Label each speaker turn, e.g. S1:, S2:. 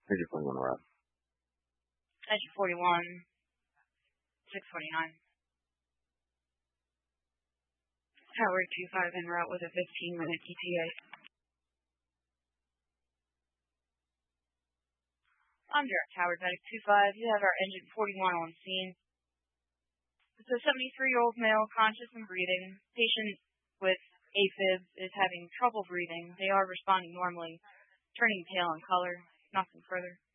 S1: Here's your 41 route.
S2: Engine 41, 649. Tower 25 en route with a 15-minute ETA. I'm Direct Howard, Medic 25. You have our engine 41 on scene. It's a 73-year-old male, conscious and breathing. Patient with AFib is having trouble breathing. They are responding normally, turning pale in color. Nothing further.